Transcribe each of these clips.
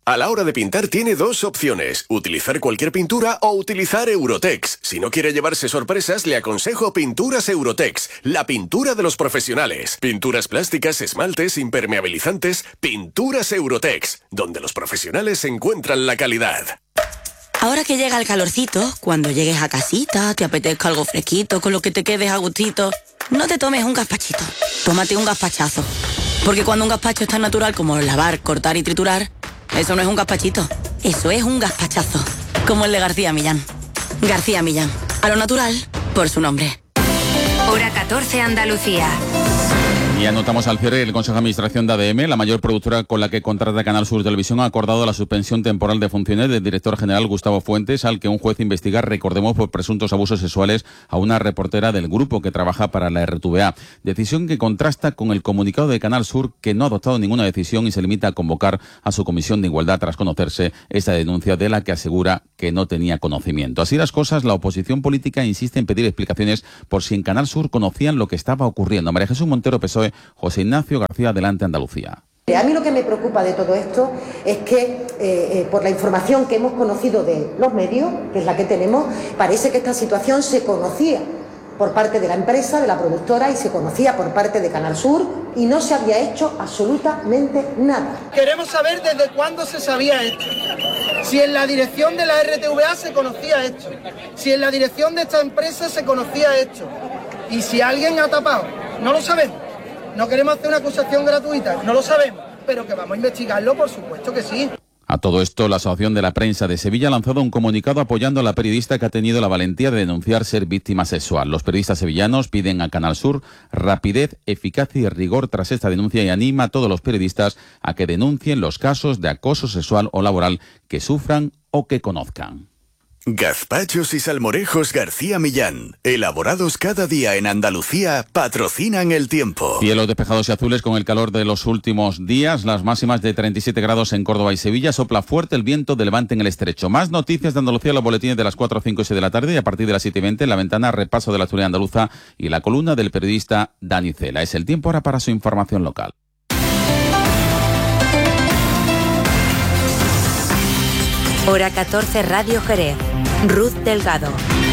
A la hora de pintar tiene dos opciones, utilizar cualquier pintura o utilizar Eurotex. Si no quiere llevarse sorpresas, le aconsejo Pinturas Eurotex, la pintura de los profesionales. Pinturas plásticas, esmaltes, impermeabilizantes, Pinturas Eurotex, donde los profesionales encuentran la calidad. Ahora que llega el calorcito, cuando llegues a casita, te apetezca algo fresquito, con lo que te quedes a gustito, no te tomes un gazpachito, tómate un gazpachazo. Porque cuando un gazpacho es tan natural como lavar, cortar y triturar, eso no es un gazpachito, eso es un gazpachazo, como el de García Millán. García Millán, a lo natural, por su nombre. Hora 14 Andalucía. Y anotamos al cierre el Consejo de Administración de ADM, la mayor productora con la que contrata Canal Sur Televisión, ha acordado la suspensión temporal de funciones del director general Gustavo Fuentes, al que un juez investiga, recordemos, por presuntos abusos sexuales a una reportera del grupo que trabaja para la RTVA. Decisión que contrasta con el comunicado de Canal Sur, que no ha adoptado ninguna decisión y se limita a convocar a su comisión de igualdad tras conocerse esta denuncia de la que asegura que no tenía conocimiento. Así las cosas, la oposición política insiste en pedir explicaciones por si en Canal Sur conocían lo que estaba ocurriendo. María Jesús Montero, PSOE, José Ignacio García, Adelante Andalucía. A mí lo que me preocupa de todo esto es que, por la información que hemos conocido de los medios, que es la que tenemos, parece que esta situación se conocía por parte de la empresa, de la productora, y se conocía por parte de Canal Sur, y no se había hecho absolutamente nada. Queremos saber desde cuándo se sabía esto, si en la dirección de la RTVA se conocía esto, si en la dirección de esta empresa se conocía esto, y si alguien ha tapado. No lo sabemos. No queremos hacer una acusación gratuita, no lo sabemos, pero que vamos a investigarlo, por supuesto que sí. A todo esto, la Asociación de la Prensa de Sevilla ha lanzado un comunicado apoyando a la periodista que ha tenido la valentía de denunciar ser víctima sexual. Los periodistas sevillanos piden a Canal Sur rapidez, eficacia y rigor tras esta denuncia y anima a todos los periodistas a que denuncien los casos de acoso sexual o laboral que sufran o que conozcan. Gazpachos y salmorejos García Millán, elaborados cada día en Andalucía, patrocinan el tiempo. Cielos despejados y azules con el calor de los últimos días, las máximas de 37 grados en Córdoba y Sevilla, sopla fuerte el viento de levante en el estrecho. Más noticias de Andalucía, los boletines de las 4, 5 y 6 de la tarde, y a partir de las 7:20 en la ventana, repaso de la actualidad andaluza y la columna del periodista Dani Cela. Es el tiempo ahora para su información local. Hora 14 Radio Jerez. Ruth Delgado.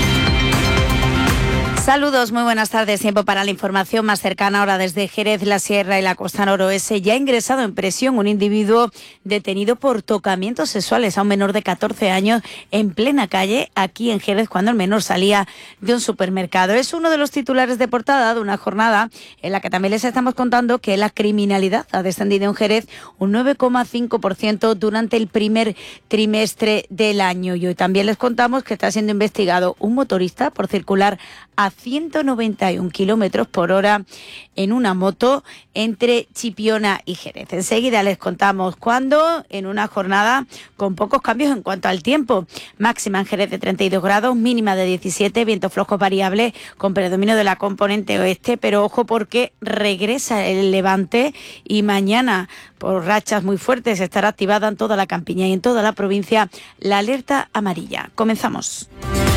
Saludos, muy buenas tardes. Tiempo para la información más cercana ahora desde Jerez, la Sierra y la Costa Noroeste. Ya ha ingresado en prisión un individuo detenido por tocamientos sexuales a un menor de 14 años en plena calle, aquí en Jerez, cuando el menor salía de un supermercado. Es uno de los titulares de portada de una jornada en la que también les estamos contando que la criminalidad ha descendido en Jerez un 9,5% durante el primer trimestre del año. Y hoy también les contamos que está siendo investigado un motorista por circular a 191 kilómetros por hora en una moto entre Chipiona y Jerez. Enseguida les contamos cuándo, en una jornada con pocos cambios en cuanto al tiempo. Máxima en Jerez de 32 grados, mínima de 17, vientos flojos variables con predominio de la componente oeste, pero ojo porque regresa el levante y mañana por rachas muy fuertes estará activada en toda la campiña y en toda la provincia la alerta amarilla. Comenzamos.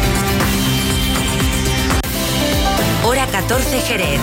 Hora 14 Jerez.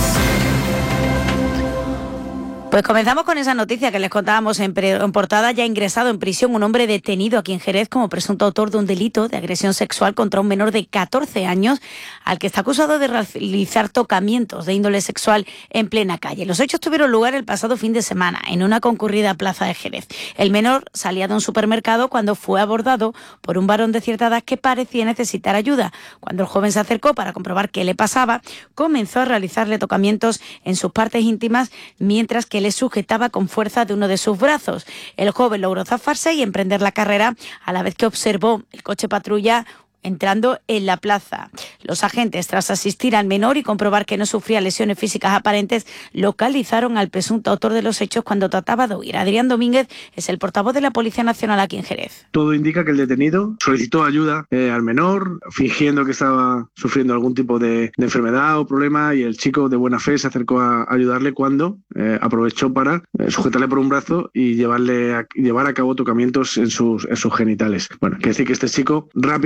Pues comenzamos con esa noticia que les contábamos en portada. Ya ha ingresado en prisión un hombre detenido aquí en Jerez como presunto autor de un delito de agresión sexual contra un menor de 14 años al que está acusado de realizar tocamientos de índole sexual en plena calle. Los hechos tuvieron lugar el pasado fin de semana en una concurrida plaza de Jerez. El menor salía de un supermercado cuando fue abordado por un varón de cierta edad que parecía necesitar ayuda. Cuando el joven se acercó para comprobar qué le pasaba, comenzó a realizarle tocamientos en sus partes íntimas mientras que le sujetaba con fuerza de uno de sus brazos. El joven logró zafarse y emprender la carrera a la vez que observó el coche patrulla entrando en la plaza. Los agentes, tras asistir al menor y comprobar que no sufría lesiones físicas aparentes, localizaron al presunto autor de los hechos cuando trataba de huir. Adrián Domínguez es el portavoz de la Policía Nacional aquí en Jerez. Todo indica que el detenido solicitó ayuda al menor, fingiendo que estaba sufriendo algún tipo de enfermedad o problema, y el chico de buena fe se acercó a ayudarle cuando aprovechó para sujetarle por un brazo y llevar a cabo tocamientos en sus genitales. Bueno, quiere decir que este chico rápidamente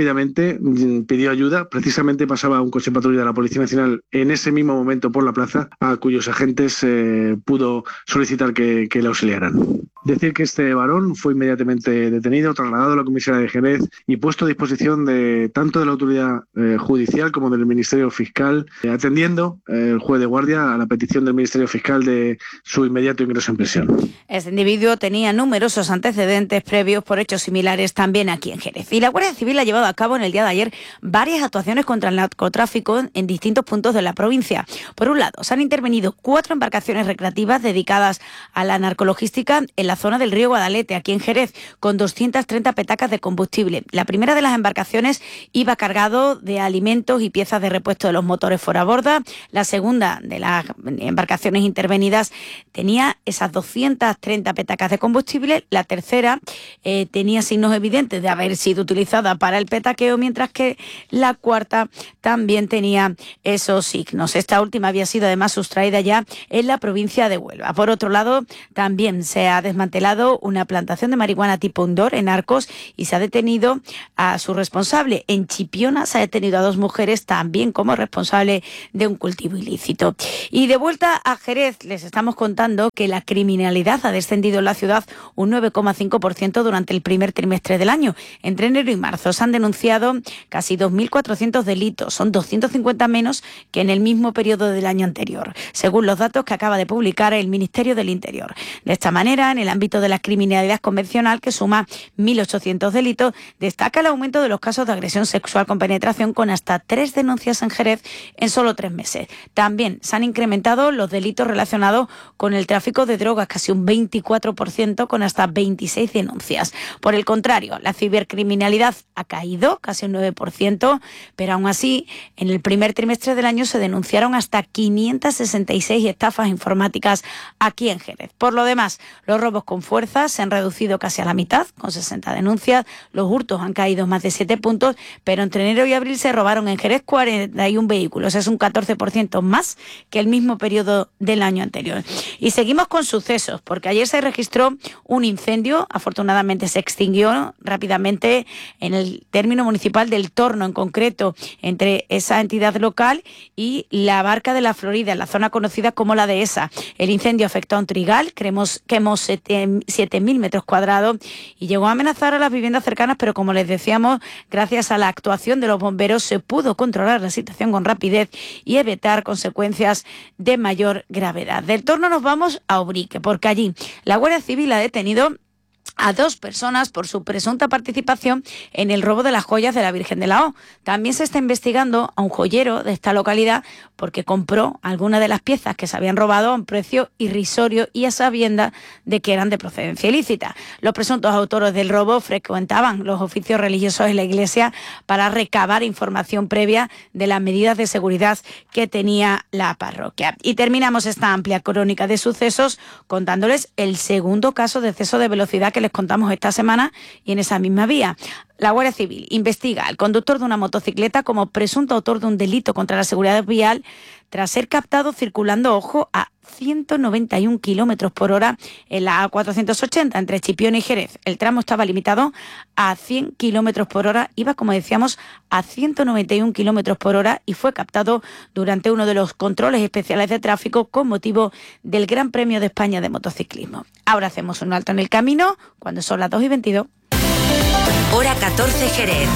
gente pidió ayuda. Precisamente pasaba un coche patrulla de la Policía Nacional en ese mismo momento por la plaza, a cuyos agentes pudo solicitar que le auxiliaran. Decir que este varón fue inmediatamente detenido, trasladado a la comisaría de Jerez y puesto a disposición tanto de la autoridad judicial como del Ministerio Fiscal, atendiendo el juez de guardia a la petición del Ministerio Fiscal de su inmediato ingreso en prisión. Este individuo tenía numerosos antecedentes previos por hechos similares también aquí en Jerez. Y la Guardia Civil ha llevado a cabo en el día de ayer varias actuaciones contra el narcotráfico en distintos puntos de la provincia. Por un lado, se han intervenido 4 embarcaciones recreativas dedicadas a la narcologística en la zona del río Guadalete, aquí en Jerez, con 230 petacas de combustible. La primera de las embarcaciones iba cargado de alimentos y piezas de repuesto de los motores fuera a borda. La segunda de las embarcaciones intervenidas tenía esas 230 petacas de combustible. La tercera tenía signos evidentes de haber sido utilizada para el petaqueo, mientras que la cuarta también tenía esos signos. Esta última había sido además sustraída ya en la provincia de Huelva. Por otro lado, también se ha desmantelado una plantación de marihuana tipo Undor en Arcos y se ha detenido a su responsable. En Chipiona se ha detenido a 2 mujeres también como responsable de un cultivo ilícito. Y de vuelta a Jerez, les estamos contando que la criminalidad ha descendido en la ciudad un 9,5% durante el primer trimestre del año. Entre enero y marzo se han denunciado casi 2.400 delitos, son 250 menos que en el mismo periodo del año anterior, según los datos que acaba de publicar el Ministerio del Interior. De esta manera, en el ámbito de la criminalidad convencional, que suma 1.800 delitos, destaca el aumento de los casos de agresión sexual con penetración, con hasta 3 denuncias en Jerez en solo 3 meses. También se han incrementado los delitos relacionados con el tráfico de drogas, casi un 24%, con hasta 26 denuncias. Por el contrario, la cibercriminalidad ha caído casi un 9%, pero aún así, en el primer trimestre del año se denunciaron hasta 566 estafas informáticas aquí en Jerez. Por lo demás, los robos con fuerza se han reducido casi a la mitad, con 60 denuncias. Los hurtos han caído más de 7 puntos, pero entre enero y abril se robaron en Jerez 41 vehículos. Es un 14% más que el mismo periodo del año anterior. Y seguimos con sucesos, porque ayer se registró un incendio. Afortunadamente se extinguió rápidamente en el término municipal del Torno, en concreto, entre esa entidad local y la Barca de la Florida, en la zona conocida como la Dehesa. El incendio afectó a un trigal, quemó 7.000 metros cuadrados y llegó a amenazar a las viviendas cercanas, pero como les decíamos, gracias a la actuación de los bomberos se pudo controlar la situación con rapidez y evitar consecuencias de mayor gravedad. Del Torno nos vamos a Ubrique, porque allí la Guardia Civil ha detenido a 2 personas por su presunta participación en el robo de las joyas de la Virgen de la O. También se está investigando a un joyero de esta localidad porque compró algunas de las piezas que se habían robado a un precio irrisorio y a sabiendas de que eran de procedencia ilícita. Los presuntos autores del robo frecuentaban los oficios religiosos en la iglesia para recabar información previa de las medidas de seguridad que tenía la parroquia. Y terminamos esta amplia crónica de sucesos contándoles el segundo caso de exceso de velocidad que les contamos esta semana y en esa misma vía. La Guardia Civil investiga al conductor de una motocicleta como presunto autor de un delito contra la seguridad vial tras ser captado circulando, ojo, a 191 kilómetros por hora en la A480 entre Chipiona y Jerez. El tramo estaba limitado a 100 kilómetros por hora, iba, como decíamos, a 191 kilómetros por hora y fue captado durante uno de los controles especiales de tráfico con motivo del Gran Premio de España de motociclismo. Ahora hacemos un alto en el camino cuando son las 2:22. Hora 14 Jerez.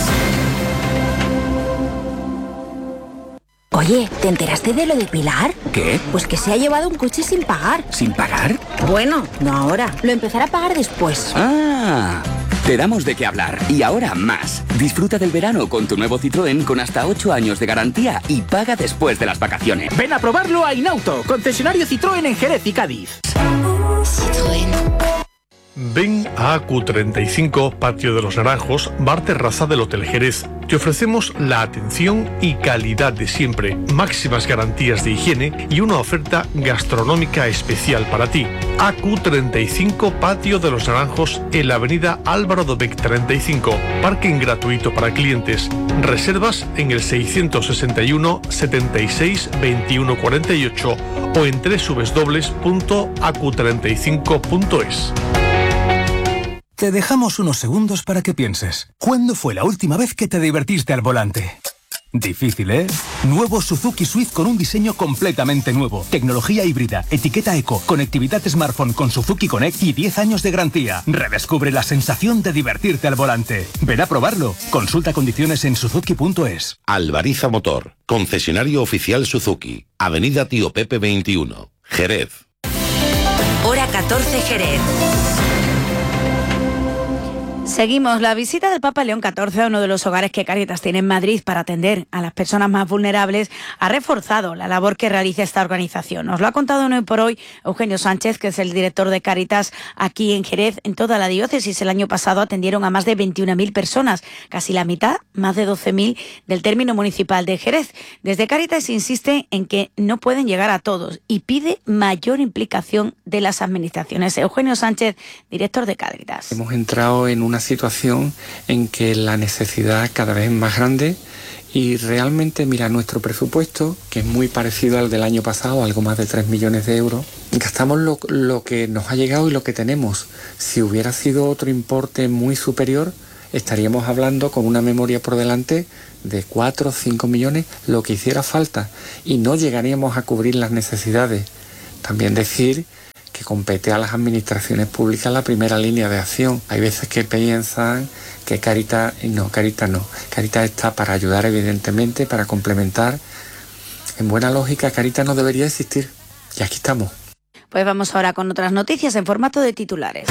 Oye, ¿te enteraste de lo de Pilar? ¿Qué? Pues que se ha llevado un coche sin pagar. ¿Sin pagar? Bueno, no ahora. Lo empezará a pagar después. ¡Ah! Te damos de qué hablar. Y ahora más. Disfruta del verano con tu nuevo Citroën con hasta 8 años de garantía y paga después de las vacaciones. Ven a probarlo a Inauto, concesionario Citroën en Jerez y Cádiz. Citroën. Ven a AQ35, Patio de los Naranjos, bar terraza del Hotel Jerez. Te ofrecemos la atención y calidad de siempre, máximas garantías de higiene y una oferta gastronómica especial para ti. AQ35, Patio de los Naranjos, en la avenida Álvaro Dobech 35. Parking gratuito para clientes. Reservas en el 661 76 21 48 o en www.acu35.es. Te dejamos unos segundos para que pienses. ¿Cuándo fue la última vez que te divertiste al volante? Difícil, ¿eh? Nuevo Suzuki Swift con un diseño completamente nuevo. Tecnología híbrida, etiqueta eco, conectividad smartphone con Suzuki Connect y 10 años de garantía. Redescubre la sensación de divertirte al volante. Ven a probarlo. Consulta condiciones en suzuki.es. Alvariza Motor, concesionario oficial Suzuki. Avenida Tío Pepe 21, Jerez. Hora 14 Jerez. Seguimos. La visita del Papa León XIV a uno de los hogares que Cáritas tiene en Madrid para atender a las personas más vulnerables ha reforzado la labor que realiza esta organización. Nos lo ha contado hoy por hoy Eugenio Sánchez, que es el director de Cáritas aquí en Jerez. En toda la diócesis el año pasado atendieron a más de 21.000 personas, casi la mitad, más de 12.000 del término municipal de Jerez. Desde Cáritas insiste en que no pueden llegar a todos y pide mayor implicación de las administraciones. Eugenio Sánchez, director de Cáritas. Hemos entrado en una situación en que la necesidad cada vez es más grande y realmente, mira, nuestro presupuesto, que es muy parecido al del año pasado, algo más de 3 millones de euros, gastamos lo que nos ha llegado y lo que tenemos. Si hubiera sido otro importe muy superior, estaríamos hablando con una memoria por delante de 4 o 5 millones, lo que hiciera falta, y no llegaríamos a cubrir las necesidades. También decir que compete a las administraciones públicas la primera línea de acción. Hay veces que piensan que Cáritas no. Cáritas está para ayudar, evidentemente, para complementar. En buena lógica, Cáritas no debería existir. Y aquí estamos. Pues vamos ahora con otras noticias en formato de titulares.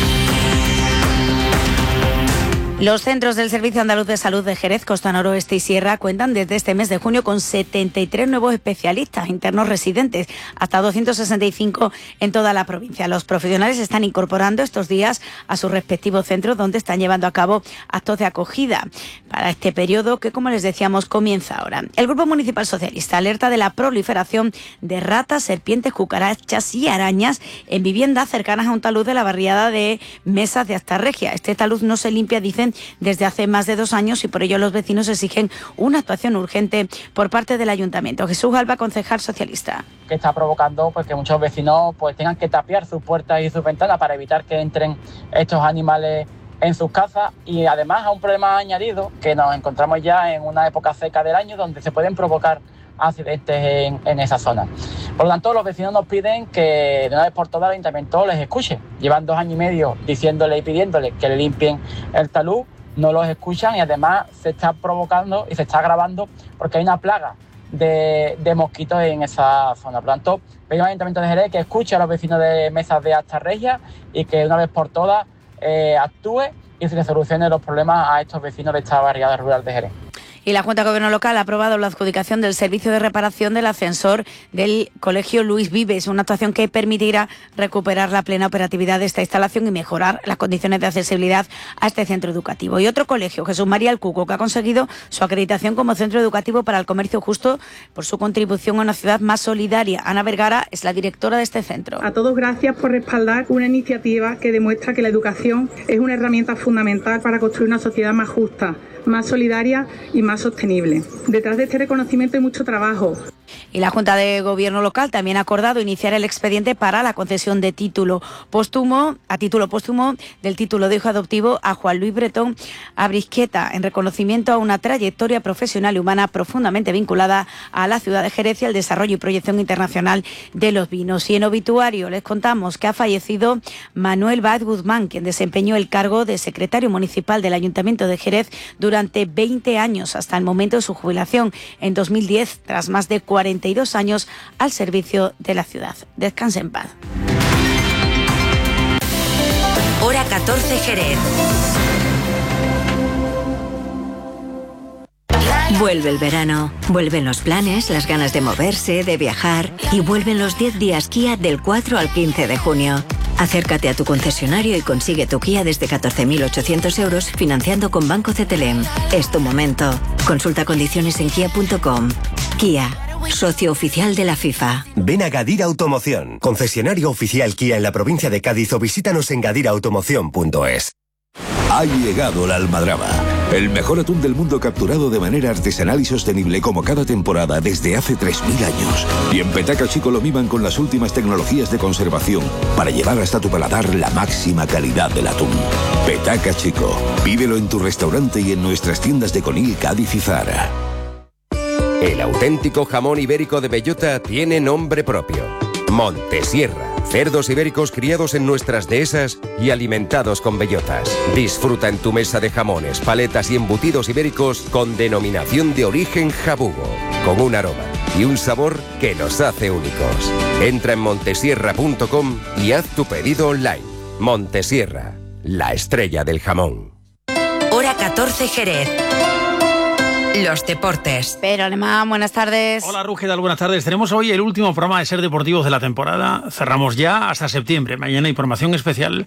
Los centros del Servicio Andaluz de Salud de Jerez, Costa Noroeste y Sierra cuentan desde este mes de junio con 73 nuevos especialistas internos residentes, hasta 265 en toda la provincia. Los profesionales se están incorporando estos días a sus respectivos centros, donde están llevando a cabo actos de acogida para este periodo que, como les decíamos, comienza ahora. El Grupo Municipal Socialista alerta de la proliferación de ratas, serpientes, cucarachas y arañas en viviendas cercanas a un talud de la barriada de Mesas de Astarregia. Este talud no se limpia, dicen, desde hace más de 2 años y por ello los vecinos exigen una actuación urgente por parte del Ayuntamiento. Jesús Alba, concejal socialista. Que está provocando pues que muchos vecinos pues tengan que tapiar sus puertas y sus ventanas para evitar que entren estos animales en sus casas, y además a un problema añadido que nos encontramos ya en una época seca del año donde se pueden provocar accidentes en esa zona. Por lo tanto, los vecinos nos piden que de una vez por todas el Ayuntamiento les escuche. Llevan 2 años y medio diciéndole y pidiéndole que le limpien el talud, no los escuchan y además se está provocando y se está agravando porque hay una plaga de mosquitos en esa zona. Por lo tanto, pedimos al Ayuntamiento de Jerez que escuche a los vecinos de Mesas de Astarregia y que de una vez por todas actúe y se le solucione los problemas a estos vecinos de esta barriada rural de Jerez. Y la Junta de Gobierno Local ha aprobado la adjudicación del servicio de reparación del ascensor del Colegio Luis Vives, una actuación que permitirá recuperar la plena operatividad de esta instalación y mejorar las condiciones de accesibilidad a este centro educativo. Y otro colegio, Jesús María el Cuco, que ha conseguido su acreditación como centro educativo para el comercio justo por su contribución a una ciudad más solidaria. Ana Vergara es la directora de este centro. A todos gracias por respaldar una iniciativa que demuestra que la educación es una herramienta fundamental para construir una sociedad más justa, más solidaria y más sostenible. Detrás de este reconocimiento hay mucho trabajo. Y la Junta de Gobierno Local también ha acordado iniciar el expediente para la concesión de título póstumo del título de hijo adoptivo a Juan Luis Bretón Abrisqueta, en reconocimiento a una trayectoria profesional y humana profundamente vinculada a la ciudad de Jerez y al desarrollo y proyección internacional de los vinos. Y en obituario les contamos que ha fallecido Manuel Báez Guzmán, quien desempeñó el cargo de secretario municipal del Ayuntamiento de Jerez durante 20 años, hasta el momento de su jubilación en 2010, tras más de 42 años al servicio de la ciudad. Descanse en paz. Hora 14 Jerez. Vuelve el verano, vuelven los planes, las ganas de moverse, de viajar y vuelven los 10 días Kia del 4 al 15 de junio. Acércate a tu concesionario y consigue tu Kia desde 14.800 euros financiando con Banco CTLM. Es tu momento. Consulta condiciones en kia.com. Kia, socio oficial de la FIFA. Ven a Gadir Automoción, concesionario oficial Kia en la provincia de Cádiz, o visítanos en gadirautomoción.es. Ha llegado la almadraba. El mejor atún del mundo capturado de manera artesanal y sostenible como cada temporada desde hace 3.000 años. Y en Petaca Chico lo miman con las últimas tecnologías de conservación para llevar hasta tu paladar la máxima calidad del atún. Petaca Chico. Pídelo en tu restaurante y en nuestras tiendas de Conil, Cádiz y Zara. El auténtico jamón ibérico de bellota tiene nombre propio. Montesierra. Cerdos ibéricos criados en nuestras dehesas y alimentados con bellotas. Disfruta en tu mesa de jamones, paletas y embutidos ibéricos con denominación de origen jabugo, con un aroma y un sabor que nos hace únicos. Entra en montesierra.com y haz tu pedido online. Montesierra, la estrella del jamón. Hora 14 Jerez. Los deportes. Pero Alemán, buenas tardes. Hola Ruge, buenas tardes. Tenemos hoy el último programa de Ser Deportivos de la temporada. Cerramos ya hasta septiembre. Mañana hay programación especial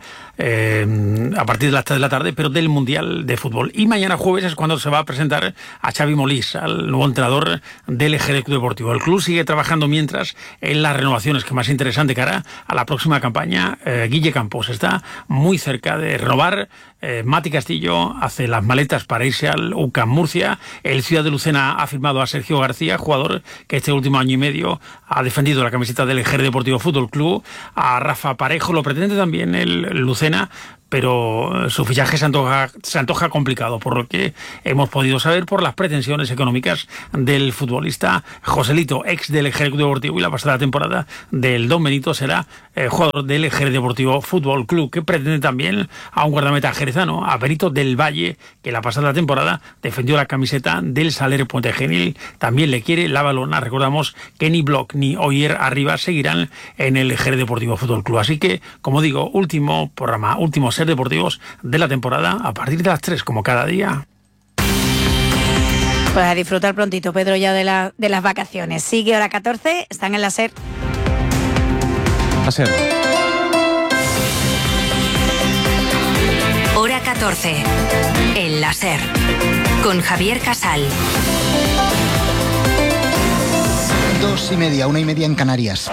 a partir de las 3 de la tarde, pero del Mundial de Fútbol. Y mañana jueves es cuando se va a presentar a Xavi Molís, al nuevo entrenador del Jerez Club Deportivo. El club sigue trabajando mientras en las renovaciones, que más interesante cara a la próxima campaña. Guille Campos está muy cerca de renovar. Mati Castillo hace las maletas para irse al UCAM Murcia. El Ciudad de Lucena ha firmado a Sergio García, jugador que este último año y medio ha defendido la camiseta del Jerez Deportivo Fútbol Club. A Rafa Parejo lo pretende también el Lucena, pero su fichaje se antoja complicado, por lo que hemos podido saber por las pretensiones económicas del futbolista Joselito, ex del Jerez Deportivo, y la pasada temporada del Don Benito será jugador del Jerez Deportivo Fútbol Club, que pretende también a un guardameta jerezano, a Benito del Valle, que la pasada temporada defendió la camiseta del Saler Puente Genil. También le quiere la Balona. Recordamos que ni Bloch ni Oyer Arriba seguirán en el Jerez Deportivo Fútbol Club. Así que, como digo, último programa, último Ser Deportivos de la temporada a partir de las 3, como cada día. Pues a disfrutar prontito, Pedro, ya de las vacaciones. Sigue hora 14, están en la SER. La SER. Hora 14, en la SER, con Javier Casal. 2:30, 1:30 en Canarias.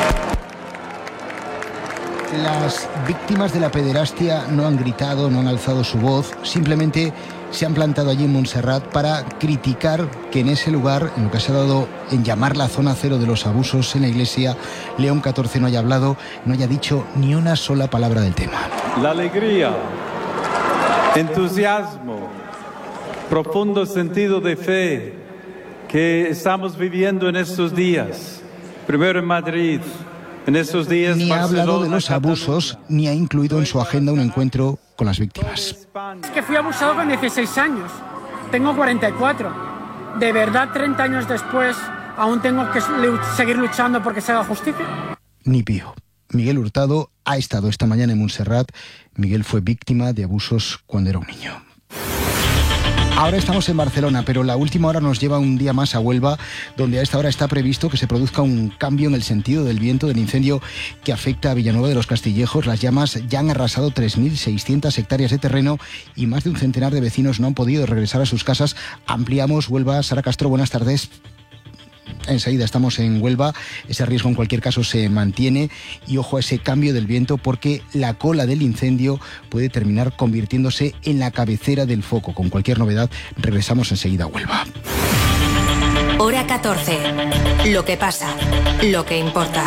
Las víctimas de la pederastia no han gritado, no han alzado su voz, simplemente se han plantado allí en Montserrat para criticar que en ese lugar, en lo que se ha dado en llamar la zona cero de los abusos en la iglesia, León XIV no haya hablado, no haya dicho ni una sola palabra del tema. La alegría, entusiasmo, profundo sentido de fe que estamos viviendo en estos días, primero en Madrid, en esos días. Ni ha hablado de los abusos, ni ha incluido en su agenda un encuentro con las víctimas. Es que fui abusado con 16 años, tengo 44. ¿De verdad 30 años después aún tengo que seguir luchando porque se haga justicia? Ni pío. Miguel Hurtado ha estado esta mañana en Montserrat. Miguel fue víctima de abusos cuando era un niño. Ahora estamos en Barcelona, pero la última hora nos lleva un día más a Huelva, donde a esta hora está previsto que se produzca un cambio en el sentido del viento del incendio que afecta a Villanueva de los Castillejos. Las llamas ya han arrasado 3.600 hectáreas de terreno y más de un centenar de vecinos no han podido regresar a sus casas. Ampliamos Huelva. Sara Castro, buenas tardes. Enseguida estamos en Huelva. Ese riesgo en cualquier caso se mantiene y ojo a ese cambio del viento, porque la cola del incendio puede terminar convirtiéndose en la cabecera del foco. Con cualquier novedad regresamos enseguida a Huelva. Hora 14. Lo que pasa, lo que importa.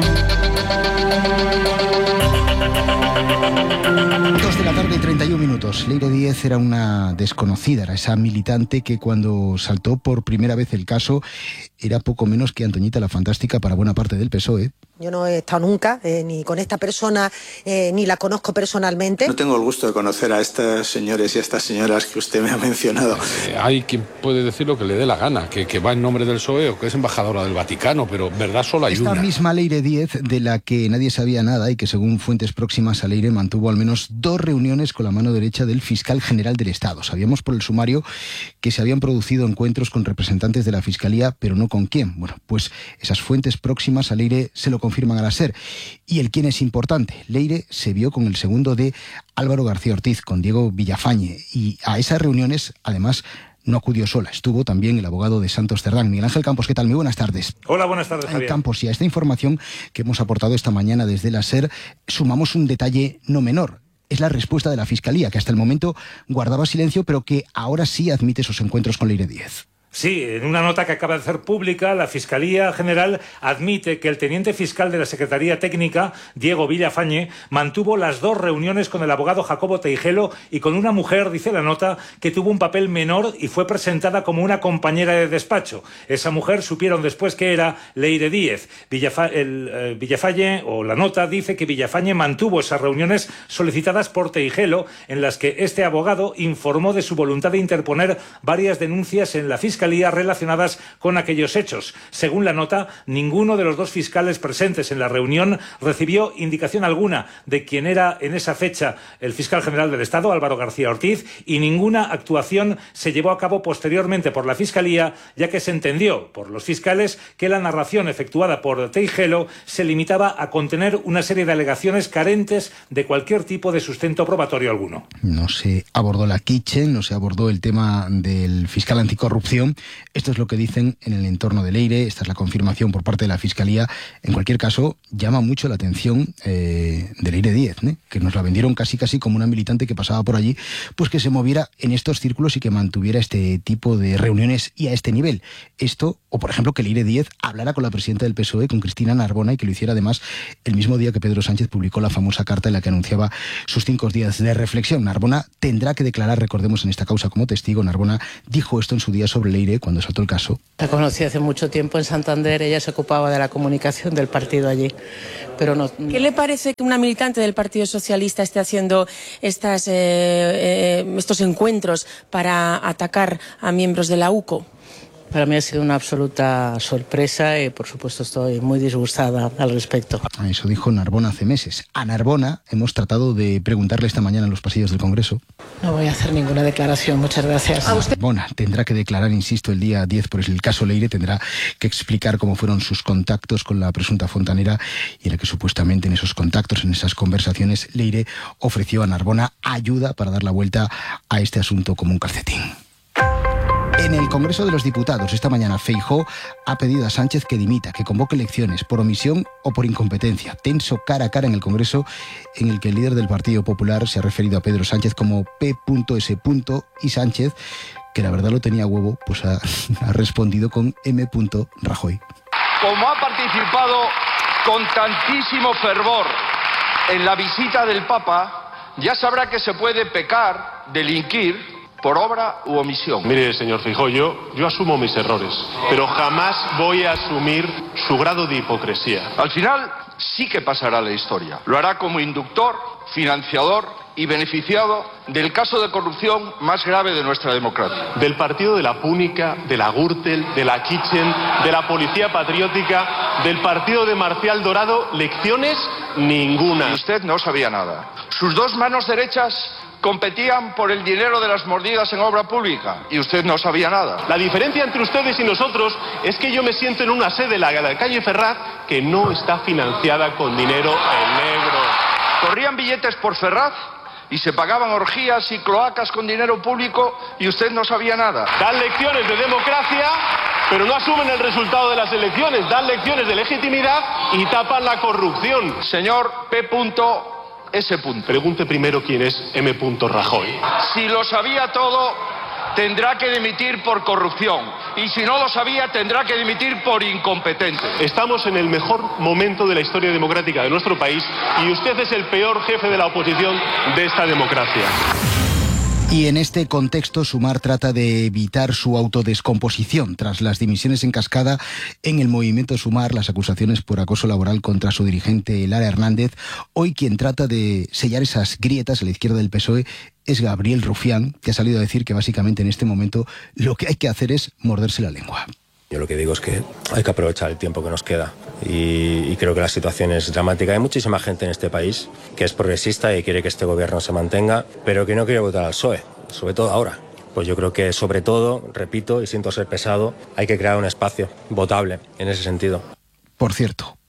2 de la tarde y 31 minutos. Leire Díez era una desconocida, era esa militante que cuando saltó por primera vez el caso era poco menos que Antoñita la Fantástica para buena parte del PSOE. Yo no he estado nunca ni con esta persona, ni la conozco personalmente. No tengo el gusto de conocer a estos señores y a estas señoras que usted me ha mencionado. Hay quien puede decir lo que le dé la gana, que va en nombre del PSOE o que es embajadora del Vaticano, pero verdad solo hay una. Esta misma Leire Díez, de la que nadie sabía nada y que según fuentes próximas a Leire mantuvo al menos 2 reuniones con la mano derecha del fiscal general del Estado. Sabíamos por el sumario que se habían producido encuentros con representantes de la Fiscalía, pero no con quién. Bueno, pues esas fuentes próximas a Leire se lo confirman a la SER. Y el quién es importante. Leire se vio con el segundo de Álvaro García Ortiz, con Diego Villafañe, y a esas reuniones, además, no acudió sola. Estuvo también el abogado de Santos Cerdán. Miguel Ángel Campos, ¿qué tal? Muy buenas tardes. Hola, buenas tardes, Javier. Campos, y a esta información que hemos aportado esta mañana desde la SER, sumamos un detalle no menor. Es la respuesta de la Fiscalía, que hasta el momento guardaba silencio, pero que ahora sí admite esos encuentros con Leire Díez. Sí, en una nota que acaba de hacer pública, la Fiscalía General admite que el teniente fiscal de la Secretaría Técnica, Diego Villafañe, mantuvo las 2 reuniones con el abogado Jacobo Teijelo y con una mujer, dice la nota, que tuvo un papel menor y fue presentada como una compañera de despacho. Esa mujer supieron después que era Leire Díez. Villafañe, o la nota, dice que Villafañe mantuvo esas reuniones solicitadas por Teijelo, en las que este abogado informó de su voluntad de interponer varias denuncias en la Fiscalía relacionadas con aquellos hechos. Según la nota, ninguno de los 2 fiscales presentes en la reunión recibió indicación alguna de quién era en esa fecha el fiscal general del Estado, Álvaro García Ortiz, y ninguna actuación se llevó a cabo posteriormente por la Fiscalía, ya que se entendió por los fiscales que la narración efectuada por Teijelo se limitaba a contener una serie de alegaciones carentes de cualquier tipo de sustento probatorio alguno. No se abordó la Kitchen, no se abordó el tema del fiscal anticorrupción. Esto es lo que dicen en el entorno de Leire, esta es la confirmación por parte de la Fiscalía. En cualquier caso, llama mucho la atención de Leire Díez, que nos la vendieron casi como una militante que pasaba por allí, pues que se moviera en estos círculos y que mantuviera este tipo de reuniones y a este nivel. Esto, o por ejemplo que Leire Díez hablara con la presidenta del PSOE, con Cristina Narbona, y que lo hiciera además el mismo día que Pedro Sánchez publicó la famosa carta en la que anunciaba sus 5 días de reflexión. Narbona tendrá que declarar, recordemos, en esta causa como testigo. Narbona dijo esto en su día sobre Leire cuando saltó el caso. La conocí hace mucho tiempo en Santander, ella se ocupaba de la comunicación del partido allí, pero no. ¿Qué le parece que una militante del Partido Socialista esté haciendo estos encuentros para atacar a miembros de la UCO? Para mí ha sido una absoluta sorpresa y, por supuesto, estoy muy disgustada al respecto. Eso dijo Narbona hace meses. A Narbona hemos tratado de preguntarle esta mañana en los pasillos del Congreso. No voy a hacer ninguna declaración, muchas gracias. Narbona tendrá que declarar, insisto, el día 10 por el caso Leire, tendrá que explicar cómo fueron sus contactos con la presunta fontanera y en la que supuestamente en esos contactos, en esas conversaciones, Leire ofreció a Narbona ayuda para dar la vuelta a este asunto como un calcetín. En el Congreso de los Diputados, esta mañana, Feijóo ha pedido a Sánchez que dimita, que convoque elecciones por omisión o por incompetencia. Tenso cara a cara en el Congreso, en el que el líder del Partido Popular se ha referido a Pedro Sánchez como P.S. y Sánchez, que la verdad lo tenía huevo, pues ha respondido con M. Rajoy. Como ha participado con tantísimo fervor en la visita del Papa, ya sabrá que se puede pecar, delinquir, por obra u omisión. Mire, señor Feijóo, yo asumo mis errores, pero jamás voy a asumir su grado de hipocresía. Al final sí que pasará la historia. Lo hará como inductor, financiador y beneficiado del caso de corrupción más grave de nuestra democracia. Del partido de la Púnica, de la Gürtel, de la Kitchen, de la Policía Patriótica, del partido de Marcial Dorado, lecciones ninguna. Y usted no sabía nada. Sus 2 manos derechas competían por el dinero de las mordidas en obra pública y usted no sabía nada. La diferencia entre ustedes y nosotros es que yo me siento en una sede, la calle Ferraz, que no está financiada con dinero en negro. Corrían billetes por Ferraz y se pagaban orgías y cloacas con dinero público y usted no sabía nada. Dan lecciones de democracia, pero no asumen el resultado de las elecciones. Dan lecciones de legitimidad y tapan la corrupción. Señor P.S. Pregunte primero quién es M. Rajoy. Si lo sabía todo, tendrá que dimitir por corrupción. Y si no lo sabía, tendrá que dimitir por incompetente. Estamos en el mejor momento de la historia democrática de nuestro país y usted es el peor jefe de la oposición de esta democracia. Y en este contexto, Sumar trata de evitar su autodescomposición tras las dimisiones en cascada en el movimiento Sumar, las acusaciones por acoso laboral contra su dirigente Lara Hernández. Hoy quien trata de sellar esas grietas a la izquierda del PSOE es Gabriel Rufián, que ha salido a decir que básicamente en este momento lo que hay que hacer es morderse la lengua. Yo lo que digo es que hay que aprovechar el tiempo que nos queda y creo que la situación es dramática. Hay muchísima gente en este país que es progresista y quiere que este gobierno se mantenga, pero que no quiere votar al PSOE, sobre todo ahora. Pues yo creo que sobre todo, repito y siento ser pesado, hay que crear un espacio votable en ese sentido. Por cierto,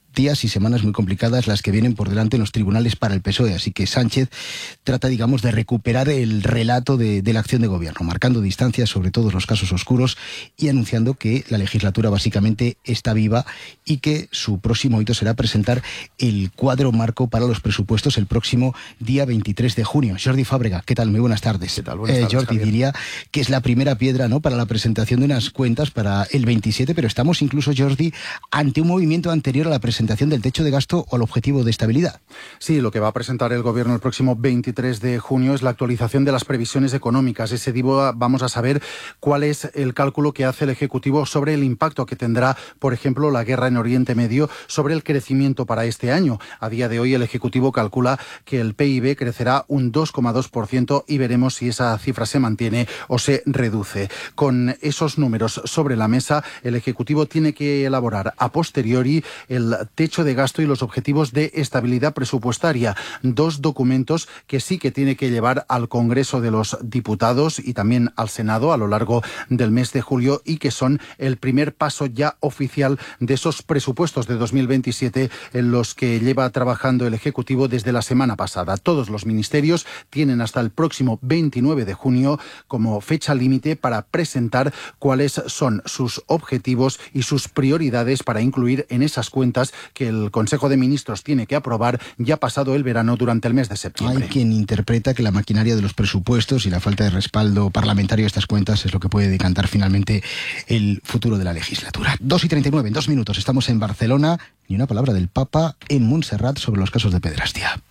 días y semanas muy complicadas las que vienen por delante en los tribunales para el PSOE, así que Sánchez trata, digamos, de recuperar el relato de la acción de gobierno, marcando distancias sobre todos los casos oscuros y anunciando que la legislatura básicamente está viva y que su próximo hito será presentar el cuadro marco para los presupuestos el próximo día 23 de junio. Jordi Fábrega, ¿qué tal? Muy buenas tardes. ¿Qué tal? Buenas tardes, Jordi, Javier. diría que es la primera piedra, ¿no?, para la presentación de unas cuentas para el 27, pero estamos incluso, Jordi, ante un movimiento anterior a la presentación del techo de gasto o al objetivo de estabilidad. Sí, lo que va a presentar el Gobierno el próximo 23 de junio es la actualización de las previsiones económicas. Ese día vamos a saber cuál es el cálculo que hace el Ejecutivo sobre el impacto que tendrá, por ejemplo, la guerra en Oriente Medio sobre el crecimiento para este año. A día de hoy el Ejecutivo calcula que el PIB crecerá un 2,2% y veremos si esa cifra se mantiene o se reduce. Con esos números sobre la mesa, el Ejecutivo tiene que elaborar a posteriori el techo de gasto y los objetivos de estabilidad presupuestaria. Dos documentos que sí que tiene que llevar al Congreso de los Diputados y también al Senado a lo largo del mes de julio y que son el primer paso ya oficial de esos presupuestos de 2027 en los que lleva trabajando el Ejecutivo desde la semana pasada. Todos los ministerios tienen hasta el próximo 29 de junio como fecha límite para presentar cuáles son sus objetivos y sus prioridades para incluir en esas cuentas que el Consejo de Ministros tiene que aprobar ya pasado el verano durante el mes de septiembre. Hay quien interpreta que la maquinaria de los presupuestos y la falta de respaldo parlamentario a estas cuentas es lo que puede decantar finalmente el futuro de la legislatura. 2:39, en 2 minutos, estamos en Barcelona. Ni una palabra del Papa en Montserrat sobre los casos de pederastia.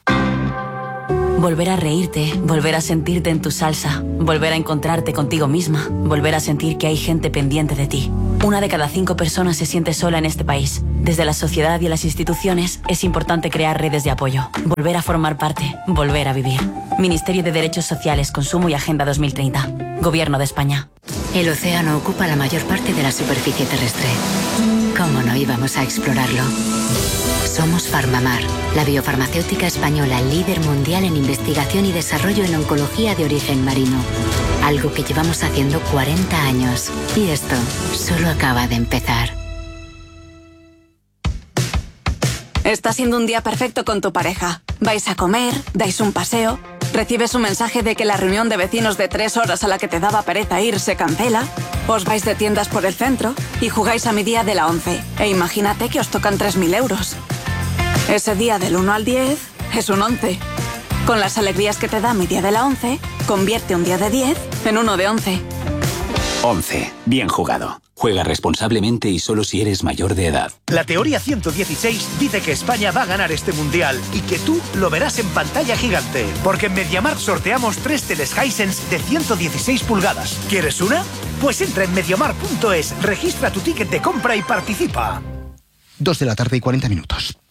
Volver a reírte, volver a sentirte en tu salsa, volver a encontrarte contigo misma, volver a sentir que hay gente pendiente de ti. 1 de cada 5 personas se siente sola en este país. Desde la sociedad y las instituciones es importante crear redes de apoyo, volver a formar parte, volver a vivir. Ministerio de Derechos Sociales, Consumo y Agenda 2030. Gobierno de España. El océano ocupa la mayor parte de la superficie terrestre. ¿Cómo no íbamos a explorarlo? Somos Farmamar, la biofarmacéutica española líder mundial en investigación y desarrollo en oncología de origen marino. Algo que llevamos haciendo 40 años. Y esto solo acaba de empezar. Está siendo un día perfecto con tu pareja. Vais a comer, dais un paseo, recibes un mensaje de que la reunión de vecinos de 3 horas a la que te daba pereza ir se cancela, os vais de tiendas por el centro y jugáis a mi día de la 11. E imagínate que os tocan 3.000 euros. Ese día del 1 al 10 es un 11. Con las alegrías que te da mi día de la 11, convierte un día de 10 en uno de 11. 11. Bien jugado. Juega responsablemente y solo si eres mayor de edad. La teoría 116 dice que España va a ganar este mundial y que tú lo verás en pantalla gigante. Porque en MediaMarkt sorteamos 3 teles Hisense de 116 pulgadas. ¿Quieres una? Pues entra en mediamarkt.es, registra tu ticket de compra y participa. 2:40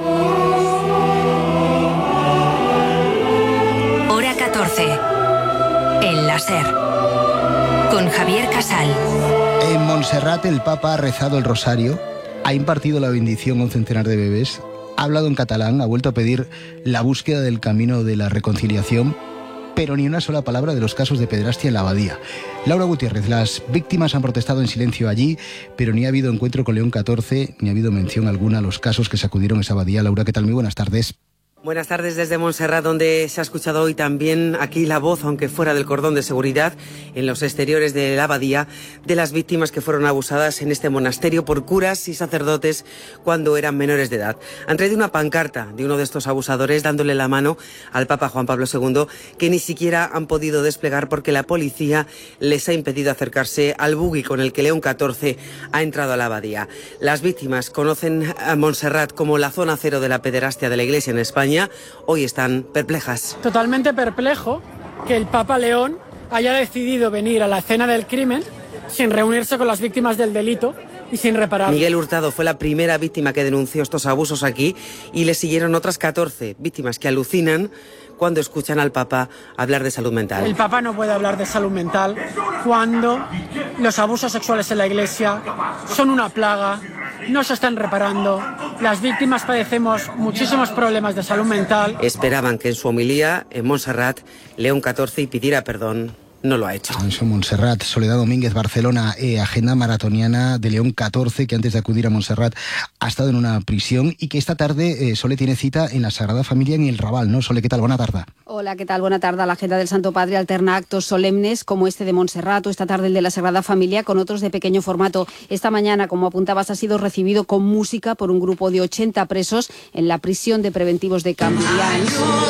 Hora 14. El láser. Con Javier Casal. En Montserrat el Papa ha rezado el rosario, ha impartido la bendición a un centenar de bebés, ha hablado en catalán, ha vuelto a pedir la búsqueda del camino de la reconciliación, pero ni una sola palabra de los casos de pederastia en la abadía. Laura Gutiérrez, las víctimas han protestado en silencio allí, pero ni ha habido encuentro con León XIV, ni ha habido mención alguna a los casos que sacudieron esa abadía. Laura, ¿qué tal? Muy buenas tardes. Buenas tardes desde Montserrat, donde se ha escuchado hoy también aquí la voz, aunque fuera del cordón de seguridad, en los exteriores de la abadía, de las víctimas que fueron abusadas en este monasterio por curas y sacerdotes cuando eran menores de edad. Han traído una pancarta de uno de estos abusadores dándole la mano al Papa Juan Pablo II, que ni siquiera han podido desplegar porque la policía les ha impedido acercarse al buggy con el que León XIV ha entrado a la abadía. Las víctimas conocen a Montserrat como la zona cero de la pederastia de la Iglesia en España. Hoy están perplejas. Totalmente perplejo que el Papa León haya decidido venir a la escena del crimen sin reunirse con las víctimas del delito y sin reparar. Miguel Hurtado fue la primera víctima que denunció estos abusos aquí y le siguieron otras 14 víctimas que alucinan cuando escuchan al Papa hablar de salud mental. El Papa no puede hablar de salud mental cuando los abusos sexuales en la Iglesia son una plaga, no se están reparando, las víctimas padecemos muchísimos problemas de salud mental. Esperaban que en su homilía en Montserrat León XIV pidiera perdón no lo ha hecho. Eso, Montserrat. Soledad Domínguez, Barcelona, agenda maratoniana de León 14, que antes de acudir a Montserrat ha estado en una prisión y que esta tarde Sole tiene cita en la Sagrada Familia en el Raval, ¿no? Sole, ¿qué tal? Buena tarde. Hola, ¿qué tal? Buena tarde. La agenda del Santo Padre alterna actos solemnes como este de Montserrat o esta tarde el de la Sagrada Familia con otros de pequeño formato. Esta mañana, como apuntabas, ha sido recibido con música por un grupo de 80 presos en la prisión de preventivos de Cambrians.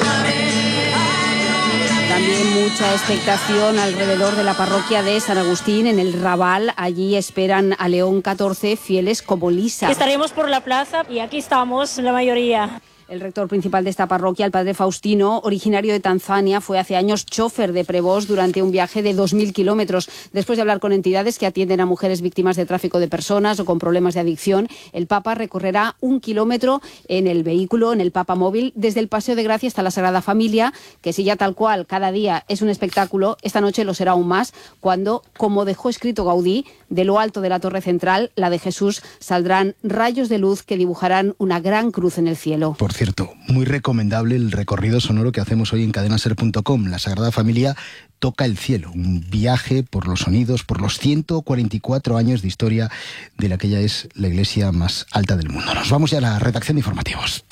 También mucha expectación alrededor de la parroquia de San Agustín en el Raval. Allí esperan a León 14 fieles como Lisa. Estaremos por la plaza y aquí estamos la mayoría. El rector principal de esta parroquia, el padre Faustino, originario de Tanzania, fue hace años chofer de Prevost durante un viaje de 2.000 kilómetros. Después de hablar con entidades que atienden a mujeres víctimas de tráfico de personas o con problemas de adicción, el Papa recorrerá 1 kilómetro en el vehículo, en el Papa Móvil, desde el Paseo de Gracia hasta la Sagrada Familia, que si ya tal cual cada día es un espectáculo, esta noche lo será aún más, cuando, como dejó escrito Gaudí, de lo alto de la Torre Central, la de Jesús, saldrán rayos de luz que dibujarán una gran cruz en el cielo. Por cierto, muy recomendable el recorrido sonoro que hacemos hoy en cadenaser.com. La Sagrada Familia toca el cielo, un viaje por los sonidos, por los 144 años de historia de la que ya es la iglesia más alta del mundo. Nos vamos ya a la redacción de informativos.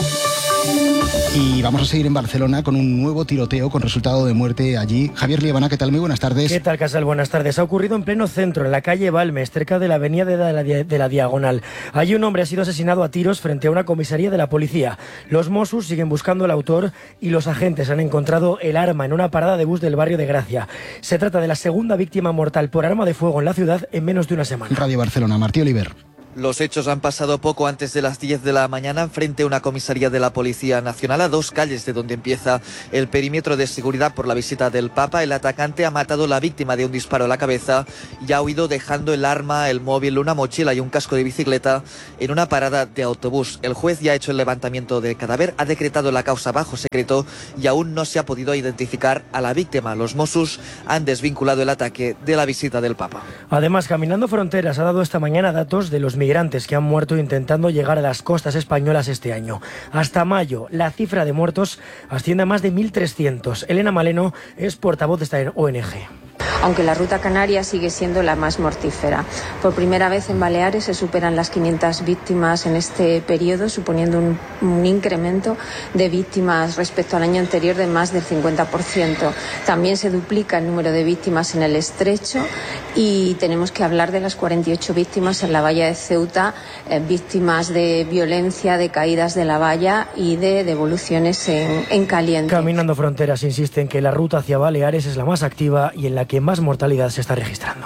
Y vamos a seguir en Barcelona con un nuevo tiroteo con resultado de muerte allí. Javier Liebana, ¿qué tal? Muy buenas tardes. ¿Qué tal, Casal? Buenas tardes. Ha ocurrido en pleno centro, en la calle Balmes, cerca de la avenida de la Diagonal. Allí un hombre ha sido asesinado a tiros frente a una comisaría de la policía. Los Mossos siguen buscando al autor y los agentes han encontrado el arma en una parada de bus del barrio de Gracia. Se trata de la segunda víctima mortal por arma de fuego en la ciudad en menos de una semana. Radio Barcelona, Martí Oliver. Los hechos han pasado poco antes de las 10 de la mañana frente a una comisaría de la Policía Nacional a 2 calles de donde empieza el perímetro de seguridad por la visita del Papa. El atacante ha matado a la víctima de un disparo a la cabeza y ha huido dejando el arma, el móvil, una mochila y un casco de bicicleta en una parada de autobús. El juez ya ha hecho el levantamiento del cadáver, ha decretado la causa bajo secreto y aún no se ha podido identificar a la víctima. Los Mossos han desvinculado el ataque de la visita del Papa. Además, Caminando Fronteras ha dado esta mañana datos de los migrantes que han muerto intentando llegar a las costas españolas este año. Hasta mayo, la cifra de muertos asciende a más de 1.300. Elena Maleno es portavoz de esta ONG. Aunque la ruta canaria sigue siendo la más mortífera. Por primera vez en Baleares se superan las 500 víctimas en este periodo, suponiendo un incremento de víctimas respecto al año anterior de más del 50%. También se duplica el número de víctimas en el Estrecho y tenemos que hablar de las 48 víctimas en la valla de Ceuta, víctimas de violencia, de caídas de la valla y de devoluciones en caliente. Caminando Fronteras insiste en que la ruta hacia Baleares es la más activa y en la que más mortalidad se está registrando.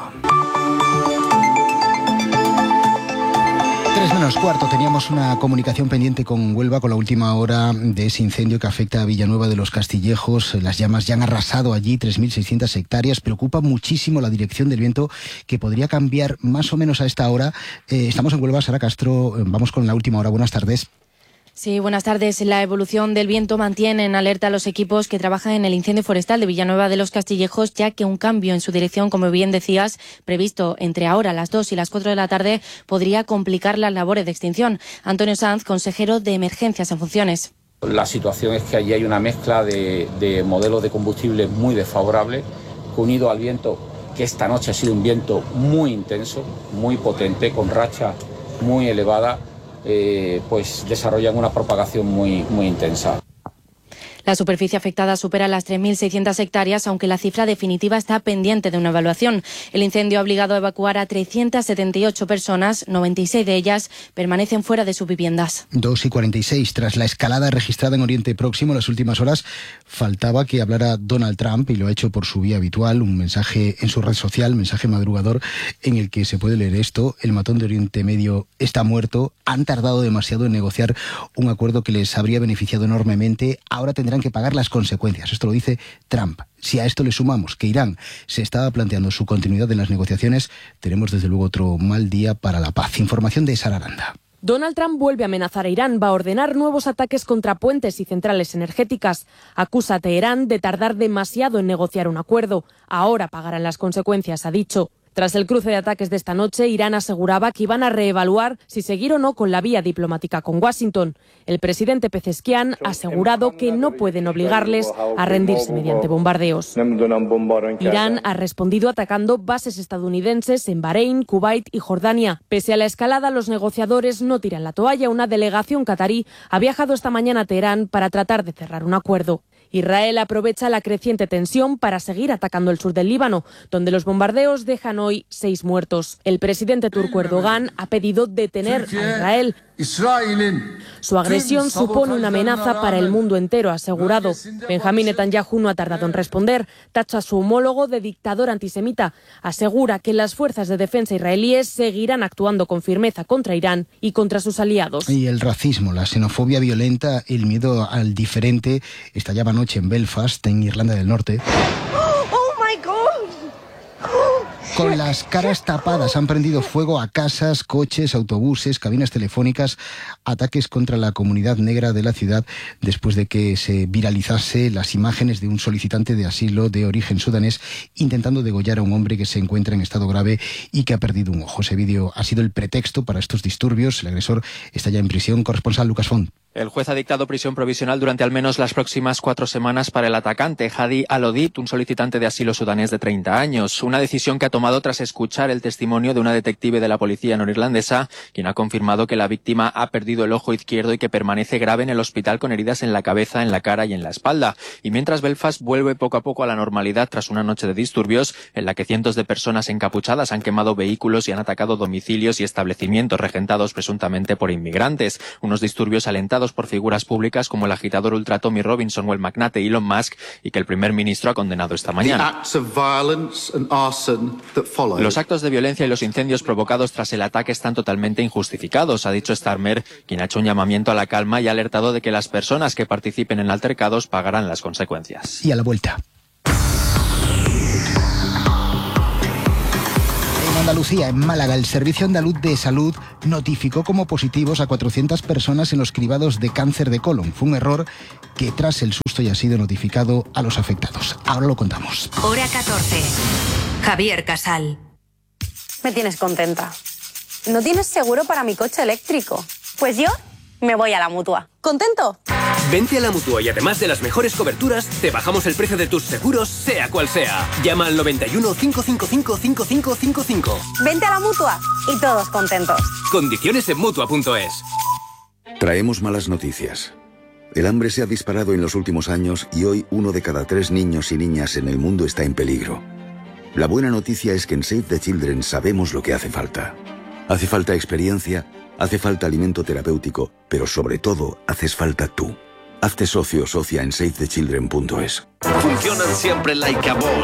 3:45, teníamos una comunicación pendiente con Huelva con la última hora de ese incendio que afecta a Villanueva de los Castillejos. Las llamas ya han arrasado allí 3.600 hectáreas. Preocupa muchísimo la dirección del viento, que podría cambiar más o menos a esta hora. Estamos en Huelva, Sara Castro, vamos con la última hora. Buenas tardes. Sí, buenas tardes. La evolución del viento mantiene en alerta a los equipos que trabajan en el incendio forestal de Villanueva de los Castillejos, ya que un cambio en su dirección, como bien decías, previsto entre ahora las 2 y las 4 de la tarde, podría complicar las labores de extinción. Antonio Sanz, consejero de Emergencias en funciones. La situación es que allí hay una mezcla de modelos de combustible muy desfavorables, unido al viento, que esta noche ha sido un viento muy intenso, muy potente, con rachas muy elevadas. Pues desarrollan una propagación muy intensa. La superficie afectada supera las 3.600 hectáreas, aunque la cifra definitiva está pendiente de una evaluación. El incendio ha obligado a evacuar a 378 personas, 96 de ellas permanecen fuera de sus viviendas. 2:46. Tras la escalada registrada en Oriente Próximo en las últimas horas, faltaba que hablara Donald Trump, y lo ha hecho por su vía habitual, un mensaje en su red social, mensaje madrugador, en el que se puede leer esto: el matón de Oriente Medio está muerto, han tardado demasiado en negociar un acuerdo que les habría beneficiado enormemente, ahora tendrán que pagar las consecuencias. Esto lo dice Trump. Si a esto le sumamos que Irán se estaba planteando su continuidad en las negociaciones, tenemos desde luego otro mal día para la paz. Información de Sara Aranda. Donald Trump vuelve a amenazar a Irán, va a ordenar nuevos ataques contra puentes y centrales energéticas. Acusa a Teherán de tardar demasiado en negociar un acuerdo. Ahora pagarán las consecuencias, ha dicho. Tras el cruce de ataques de esta noche, Irán aseguraba que iban a reevaluar si seguir o no con la vía diplomática con Washington. El presidente Pezeshkian ha asegurado que no pueden obligarles a rendirse mediante bombardeos. Irán ha respondido atacando bases estadounidenses en Bahrein, Kuwait y Jordania. Pese a la escalada, los negociadores no tiran la toalla. Una delegación catarí ha viajado esta mañana a Teherán para tratar de cerrar un acuerdo. Israel aprovecha la creciente tensión para seguir atacando el sur del Líbano, donde los bombardeos dejan hoy 6 muertos. El presidente turco Erdogan ha pedido detener a Israel. Su agresión supone una amenaza para el mundo entero, ha asegurado. Benjamín Netanyahu no ha tardado en responder. Tacha a su homólogo de dictador antisemita. Asegura que las fuerzas de defensa israelíes seguirán actuando con firmeza contra Irán y contra sus aliados. Y el racismo, la xenofobia violenta, el miedo al diferente estallaba anoche en Belfast, en Irlanda del Norte. Con las caras tapadas han prendido fuego a casas, coches, autobuses, cabinas telefónicas, ataques contra la comunidad negra de la ciudad después de que se viralizase las imágenes de un solicitante de asilo de origen sudanés intentando degollar a un hombre que se encuentra en estado grave y que ha perdido un ojo. Ese vídeo ha sido el pretexto para estos disturbios. El agresor está ya en prisión. Corresponsal Lucas Font. El juez ha dictado prisión provisional durante al menos las próximas 4 semanas para el atacante, Hadi Al-Odid, un solicitante de asilo sudanés de 30 años. Una decisión que ha tomado tras escuchar el testimonio de una detective de la policía norirlandesa, quien ha confirmado que la víctima ha perdido el ojo izquierdo y que permanece grave en el hospital con heridas en la cabeza, en la cara y en la espalda. Y mientras Belfast vuelve poco a poco a la normalidad tras una noche de disturbios, en la que cientos de personas encapuchadas han quemado vehículos y han atacado domicilios y establecimientos regentados presuntamente por inmigrantes. Unos disturbios alentados por figuras públicas como el agitador ultra Tommy Robinson o el magnate Elon Musk, y que el primer ministro ha condenado esta mañana. Los actos de violencia y los incendios provocados tras el ataque están totalmente injustificados, ha dicho Starmer, quien ha hecho un llamamiento a la calma y ha alertado de que las personas que participen en altercados pagarán las consecuencias. Y a la vuelta. En Andalucía, en Málaga, el Servicio Andaluz de Salud notificó como positivos a 400 personas en los cribados de cáncer de colon. Fue un error que tras el susto ya ha sido notificado a los afectados. Ahora lo contamos. Hora 14. Javier Casal. Me tienes contenta. ¿No tienes seguro para mi coche eléctrico? Pues yo me voy a la Mutua. ¿Contento? Vente a la Mutua y además de las mejores coberturas, te bajamos el precio de tus seguros, sea cual sea. Llama al 91 555 5555. Vente a la Mutua y todos contentos. Condiciones en Mutua.es. Traemos malas noticias. El hambre se ha disparado en los últimos años y hoy 1 de cada 3 niños y niñas en el mundo está en peligro. La buena noticia es que en Save the Children sabemos lo que hace falta. Hace falta experiencia, hace falta alimento terapéutico, pero sobre todo haces falta tú. Hazte socio o socia en SaveTheChildren.es. Funcionan siempre like a boss.